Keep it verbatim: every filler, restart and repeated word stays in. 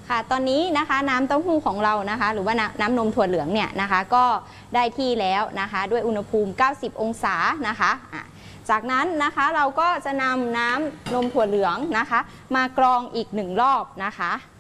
ค่ะตอนนี้นะคะน้ำเต้าหู้ของเรานะคะหรือว่าน้ำนมถั่วเหลืองเนี่ยนะคะก็ได้ที่แล้วนะคะด้วยอุณหภูมิเก้าสิบองศานะคะจากนั้นนะคะเราก็จะนำน้ำนมถั่วเหลืองนะคะมากรองอีกหนึ่งรอบนะคะ